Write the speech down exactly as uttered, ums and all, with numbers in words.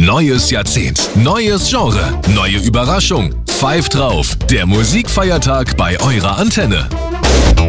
Neues Jahrzehnt, neues Genre, neue Überraschung. Pfeift drauf, der Musikfeiertag bei eurer Antenne.